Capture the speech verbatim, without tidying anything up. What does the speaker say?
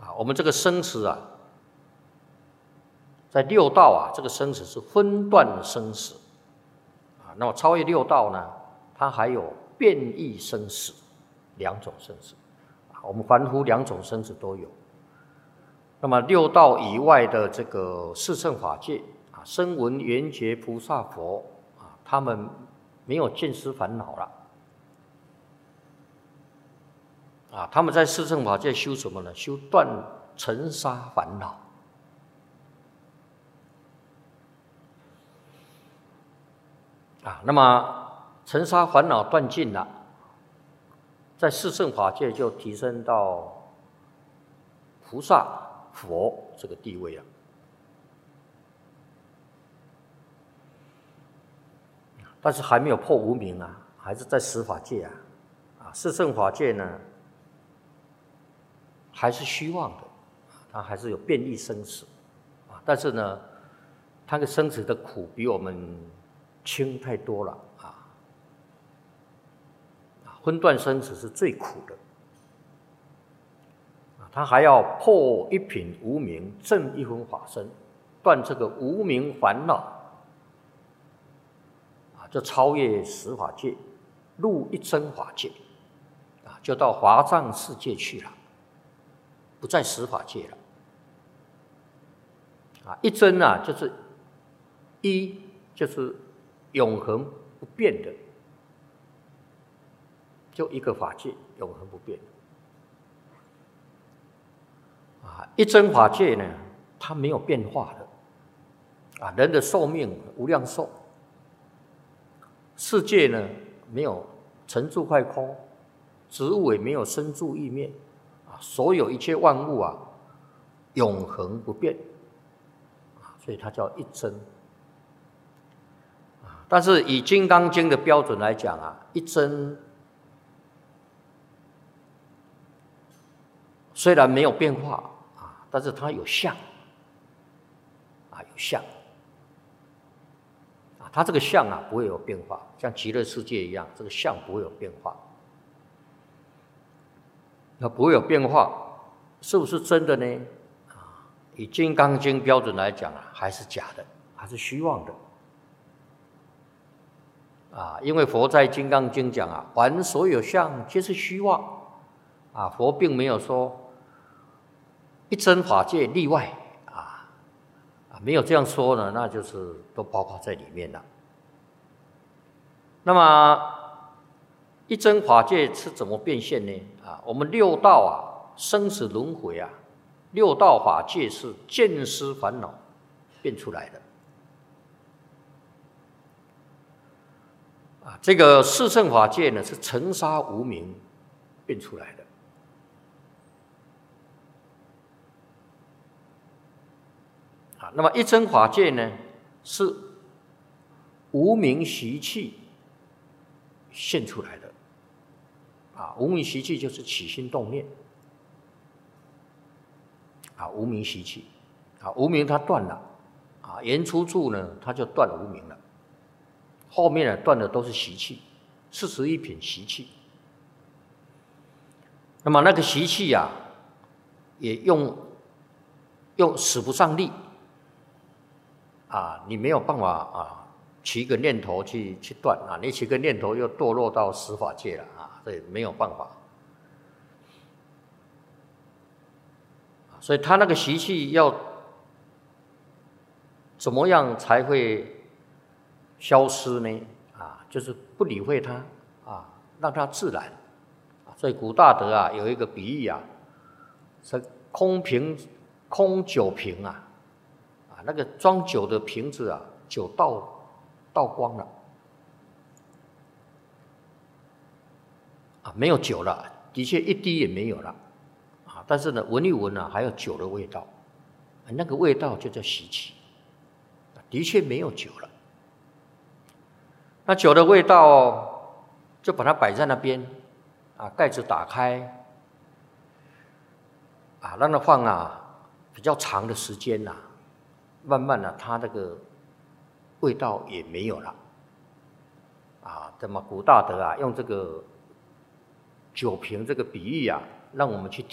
啊，我们这个生死啊，在六道啊，这个生死是分段的生死啊。那么超越六道呢，它还有变异生死两种生死啊。我们凡夫两种生死都有。那么六道以外的这个四圣法界啊，声闻、缘觉、菩萨、佛啊，他们没有见思烦恼了啊。他们在四圣法界修什么呢？修断尘沙烦恼啊。那么尘沙烦恼断尽了，在四圣法界就提升到菩萨、佛这个地位了。但是还没有破无明啊，还是在十法界啊。啊，四圣法界呢，还是虚妄的，它还是有变异生死啊。但是呢，它的生死的苦比我们轻太多了啊。分段生死是最苦的。他还要破一品无明，证一分法身，断这个无明烦恼，啊，就超越十法界，入一真法界，啊，就到华藏世界去了，不在十法界了。啊，一真啊，就是一，就是永恒不变的，就一个法界，永恒不变。啊，一真法界呢，它没有变化的。啊，人的寿命无量寿，世界呢没有成住坏空，植物也没有生住异灭，啊，所有一切万物啊，永恒不变，啊，所以它叫一真。啊，但是以《金刚经》的标准来讲啊，一真虽然没有变化。但是它有相，啊，有相，啊，它这个相啊不会有变化，像极乐世界一样，这个相不会有变化，它不会有变化，是不是真的呢？啊，以《金刚经》标准来讲啊，还是假的，还是虚妄的，啊，因为佛在《金刚经》讲啊，凡所有相皆是虚妄，啊，佛并没有说。一真法界例外啊，啊，没有这样说呢，那就是都包括在里面了。那么一真法界是怎么变现呢？啊，我们六道啊，生死轮回啊，六道法界是见思烦恼变出来的。啊，这个四圣法界呢，是尘沙无明变出来的。那么一真法界呢，是无明习气现出来的。啊，无明习气就是起心动念。啊，无明习气，啊，无明它断了，啊，言出处呢，它就断无明了。后面呢，断的都是习气，四十一品习气。那么那个习气呀、啊，也用用使不上力。啊，你没有办法啊，起一个念头去去断啊，你起个念头又堕落到十法界了啊，这没有办法。所以他那个习气要怎么样才会消失呢？啊，就是不理会它啊，让它自然。所以古大德啊有一个比喻啊，是空瓶空酒瓶啊。那个装酒的瓶子啊，酒倒倒光了，啊，没有酒了，的确一滴也没有了，啊，但是呢，闻一闻啊，还有酒的味道，那个味道就叫习气，的确没有酒了。那酒的味道就把它摆在那边，啊，盖子打开，啊，让它放啊比较长的时间呐、啊。慢慢的、啊，它那个味道也没有了，啊，那么古大德啊，用这个酒瓶这个比喻啊，让我们去